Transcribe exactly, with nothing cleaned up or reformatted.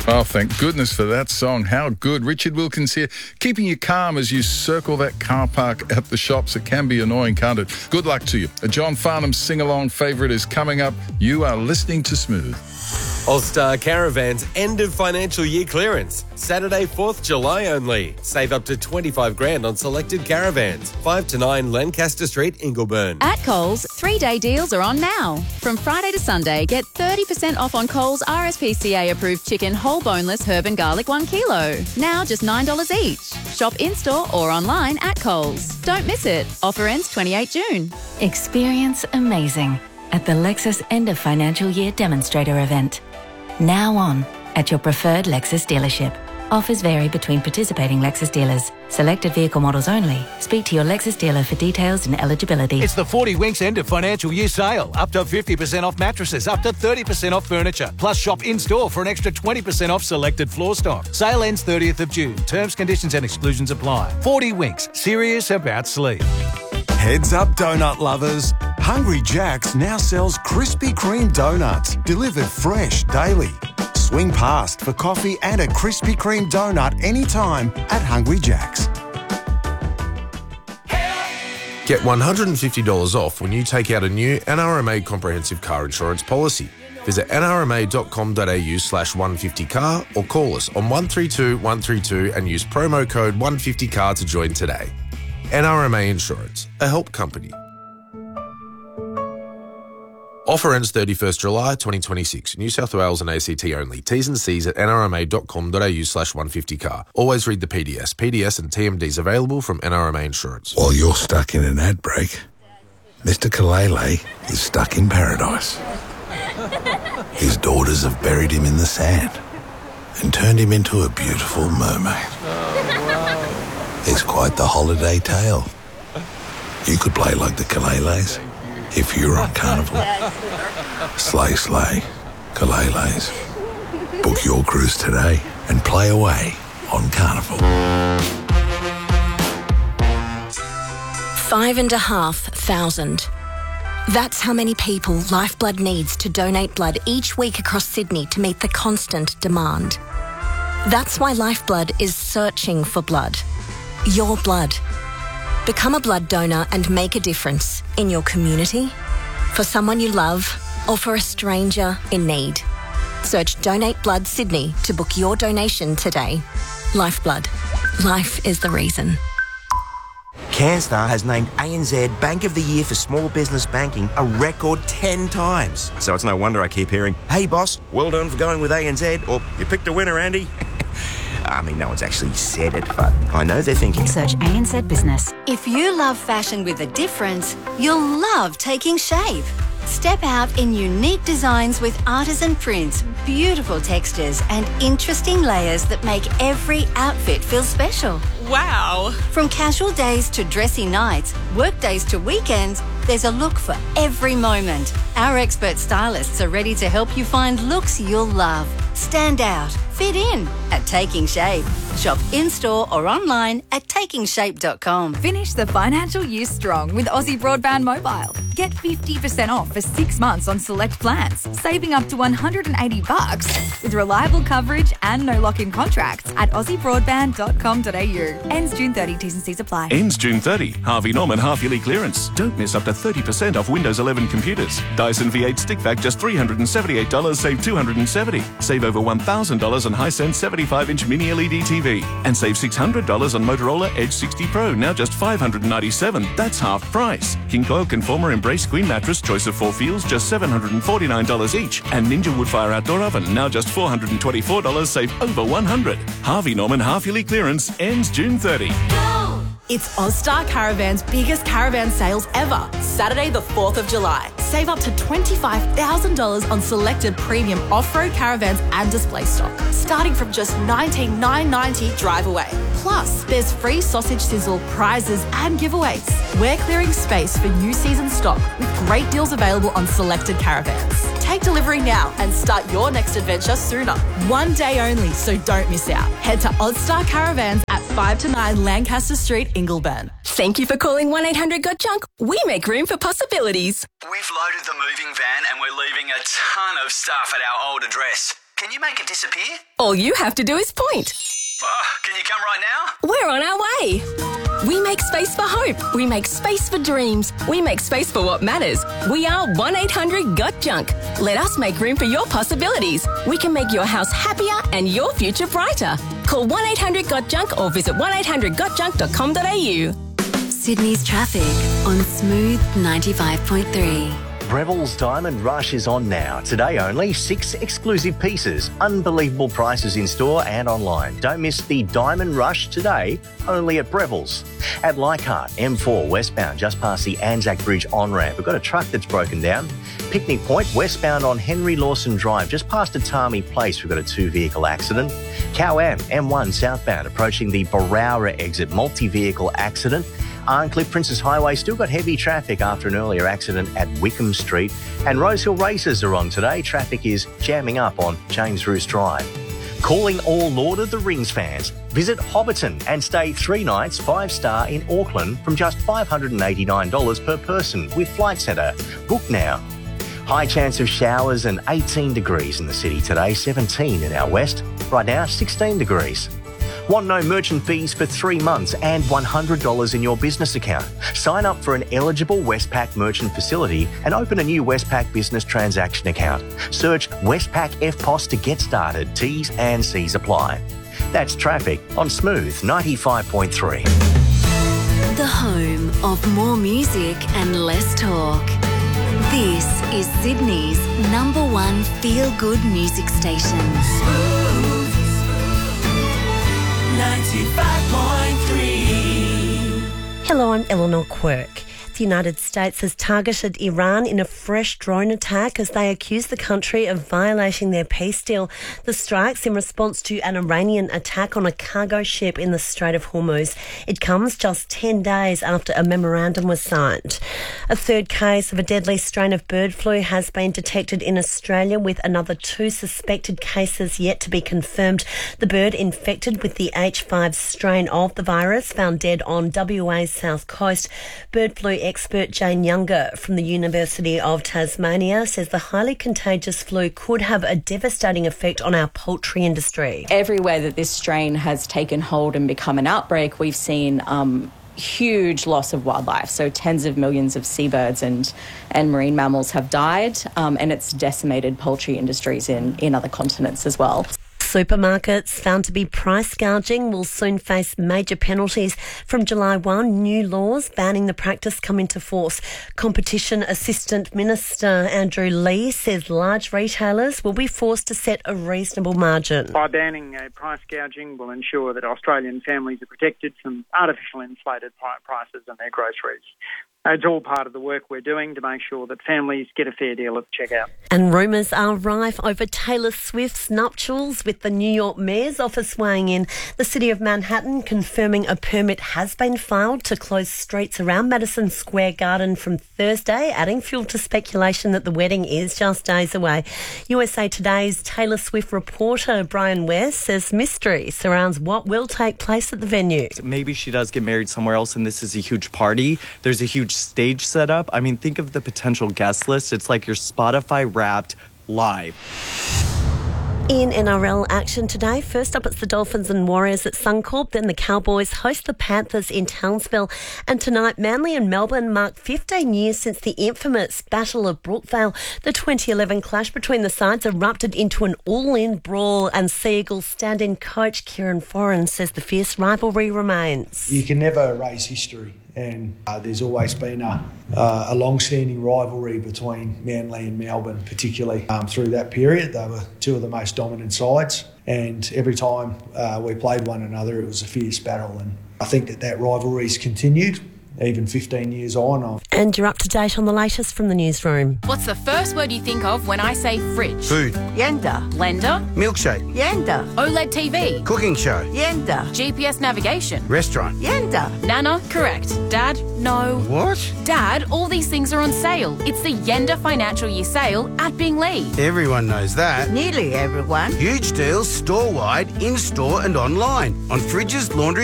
Oh, thank goodness for that song. How good. Richard Wilkins here, keeping you calm as you circle that car park at the shops. It can be annoying, can't it? Good luck to you. A John Farnham sing-along favourite is coming up. You are listening to Smooth. All-Star Caravans end of financial year clearance. Saturday, fourth of July only. Save up to twenty-five grand on selected caravans. five to nine Lancaster Street, Ingleburn. At Coles, three-day deals are on now. From Friday to Sunday, get thirty percent off on Coles R S P C A-approved chicken whole boneless herb and garlic one kilo. Now just nine dollars each. Shop in-store or online at Coles. Don't miss it. Offer ends twenty-eighth of June. Experience amazing at the Lexus End of Financial Year Demonstrator event. Now on at your preferred Lexus dealership. Offers vary between participating Lexus dealers. Selected vehicle models only. Speak to your Lexus dealer for details and eligibility. It's the forty Winks End of Financial Year sale. Up to fifty percent off mattresses, up to thirty percent off furniture. Plus shop in-store for an extra twenty percent off selected floor stock. Sale ends thirtieth of June. Terms, conditions and exclusions apply. forty Winks. Serious about sleep. Heads up, donut lovers. Hungry Jack's now sells Krispy Kreme donuts, delivered fresh daily. Swing past for coffee and a Krispy Kreme donut anytime at Hungry Jack's. Get one hundred fifty dollars off when you take out a new N R M A comprehensive car insurance policy. Visit nrma.com.au slash 150car or call us on one three two one three two and use promo code one fifty car to join today. N R M A Insurance, a help company. Offer ends thirty-first of July twenty twenty-six. New South Wales and A C T only. T's and C's at nrma.com.au slash 150car. Always read the P D S. P D S and T M Ds available from N R M A Insurance. While you're stuck in an ad break, Mister Kalele is stuck in paradise. His daughters have buried him in the sand and turned him into a beautiful mermaid. Oh, wow. It's quite the holiday tale. You could play like the Kaleles if you're on Carnival. Slay, slay, Kaleles. Book your cruise today and play away on Carnival. Five and a half thousand. That's how many people Lifeblood needs to donate blood each week across Sydney to meet the constant demand. That's why Lifeblood is searching for blood. Your blood. Become a blood donor and make a difference in your community, for someone you love, or for a stranger in need. Search Donate Blood Sydney to book your donation today. Lifeblood. Life is the reason. CanStar has named A N Z Bank of the Year for Small Business Banking a record ten times. So it's no wonder I keep hearing, "Hey boss, well done for going with A N Z," or "You picked a winner, Andy." I mean, no one's actually said it, but I know they're thinking. Search A N Z Business. If you love fashion with a difference, you'll love Taking Shape. Step out in unique designs with artisan prints, beautiful textures and interesting layers that make every outfit feel special. Wow! From casual days to dressy nights, work days to weekends, there's a look for every moment. Our expert stylists are ready to help you find looks you'll love. Stand out, fit in at Taking Shape. Shop in-store or online at taking shape dot com. Finish the financial year strong with Aussie Broadband Mobile. Get fifty percent off for six months on select plans, saving up to one hundred eighty bucks with reliable coverage and no lock-in contracts at aussie broadband dot com dot a u. Ends June thirtieth, T's and C's apply. Ends June thirtieth. Harvey Norman half-yearly clearance. Don't miss up to thirty percent off Windows eleven computers. Dyson V eight stick vac just three hundred seventy-eight dollars, save two hundred seventy dollars. Save over one thousand dollars on Hisense seventy-five inch mini L E D T V. And save six hundred dollars on Motorola Edge sixty Pro, now just five hundred ninety-seven dollars. That's half price. King Coil Conformer Embrace Queen Mattress, choice of four feels, just seven hundred forty-nine dollars each. And Ninja Woodfire Outdoor Oven, now just four hundred twenty-four dollars, save over one hundred dollars. Harvey Norman half-yearly clearance ends June thirtieth. It's All-Star Caravan's biggest caravan sales ever. Saturday the fourth of July. Save up to twenty-five thousand dollars on selected premium off-road caravans and display stock, starting from just nineteen thousand nine hundred ninety dollars drive away. Plus, there's free sausage sizzle, prizes and giveaways. We're clearing space for new season stock with great deals available on selected caravans. Take delivery now and start your next adventure sooner. One day only, so don't miss out. Head to All-Star Caravans at five to nine Lancaster Street, Ingleburn. Thank you for calling one eight hundred got junk. We make room for possibilities. We've loaded the moving van and we're leaving a ton of stuff at our old address. Can you make it disappear? All you have to do is point. Oh, can you come right now? We're on our way. We make space for hope. We make space for dreams. We make space for what matters. We are one eight hundred got junk. Let us make room for your possibilities. We can make your house happier and your future brighter. Call one eight hundred got junk or visit one eight hundred got junk dot com dot a u. Sydney's traffic on Smooth ninety-five point three. Breville's Diamond Rush is on now. Today only, six exclusive pieces, unbelievable prices in store and online. Don't miss the Diamond Rush today, only at Breville's. At Leichhardt, M four westbound, just past the Anzac Bridge on-ramp. We've got a truck that's broken down. Picnic Point, westbound on Henry Lawson Drive, just past Atami Place, we've got a two-vehicle accident. Cowan, M one southbound, approaching the Barowra exit, multi-vehicle accident. Arncliffe Princess Highway still got heavy traffic after an earlier accident at Wickham Street. And Rosehill races are on today. Traffic is jamming up on James Roos Drive. Calling all Lord of the Rings fans. Visit Hobbiton and stay three nights five-star in Auckland from just five hundred eighty-nine dollars per person with Flight Centre. Book now. High chance of showers and eighteen degrees in the city today, seventeen in our west. Right now, sixteen degrees. Want no merchant fees for three months and one hundred dollars in your business account? Sign up for an eligible Westpac merchant facility and open a new Westpac business transaction account. Search Westpac F P O S to get started. T's and C's apply. That's traffic on Smooth ninety-five point three. The home of more music and less talk. This is Sydney's number one feel-good music station. ninety-five point three. Hello, I'm Eleanor Quirk. The United States has targeted Iran in a fresh drone attack as they accuse the country of violating their peace deal. The strikes in response to an Iranian attack on a cargo ship in the Strait of Hormuz. It comes just ten days after a memorandum was signed. A third case of a deadly strain of bird flu has been detected in Australia, with another two suspected cases yet to be confirmed. The bird infected with the H five strain of the virus found dead on W A's south coast. Bird flu expert Jane Younger from the University of Tasmania says the highly contagious flu could have a devastating effect on our poultry industry. Everywhere that this strain has taken hold and become an outbreak, we've seen um, huge loss of wildlife. So tens of millions of seabirds and, and marine mammals have died, um, and it's decimated poultry industries in, in other continents as well. Supermarkets found to be price gouging will soon face major penalties. From July first, new laws banning the practice come into force. Competition Assistant Minister Andrew Lee says large retailers will be forced to set a reasonable margin. By banning uh, price gouging will ensure that Australian families are protected from artificial inflated prices on their groceries. It's all part of the work we're doing to make sure that families get a fair deal at the checkout. And rumours are rife over Taylor Swift's nuptials, with the New York Mayor's office weighing in. The City of Manhattan confirming a permit has been filed to close streets around Madison Square Garden from Thursday, adding fuel to speculation that the wedding is just days away. U S A Today's Taylor Swift reporter Brian West says mystery surrounds what will take place at the venue. Maybe she does get married somewhere else and this is a huge party. There's a huge stage set up. I mean, think of the potential guest list. It's like your Spotify Wrapped live. In N R L action today, first up it's the Dolphins and Warriors at Suncorp, then the Cowboys host the Panthers in Townsville, and tonight Manly and Melbourne mark fifteen years since the infamous Battle of Brookvale. The twenty eleven clash between the sides erupted into an all-in brawl, and Sea Eagles stand-in coach Kieran Foran says the fierce rivalry remains. You can never erase history. And uh, there's always been a, uh, a long-standing rivalry between Manly and Melbourne, particularly um, through that period. They were two of the most dominant sides, and every time uh, we played one another, it was a fierce battle. And I think that that rivalry's continued, even fifteen years on. And you're up to date on the latest from the newsroom. What's the first word you think of when I say fridge? Food. Yenda. Blender. Milkshake. Yenda. OLED T V. Cooking show. Yenda. G P S navigation. Restaurant. Yenda. Nana, correct. Dad, no. What? Dad, all these things are on sale. It's the Yenda Financial Year Sale at Binglee. Everyone knows that. Nearly everyone. Huge deals store-wide, in-store and online on fridges, laundry